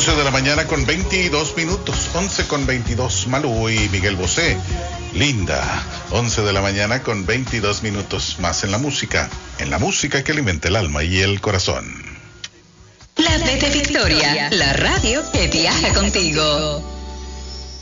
11 de la mañana con 22 minutos. 11 con 22. Malú y Miguel Bosé. Linda. 11 de la mañana con 22 minutos más en la música. En la música que alimenta el alma y el corazón. La de Victoria, la radio que viaja contigo.